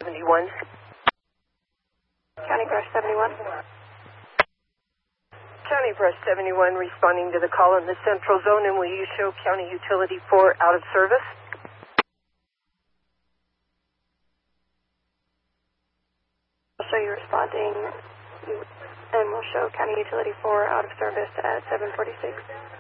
71. County Brush 71. County Brush 71 responding to the call in the central zone, and will you show County Utility 4 out of service? I'll show you responding, and we'll show County Utility 4 out of service at 746.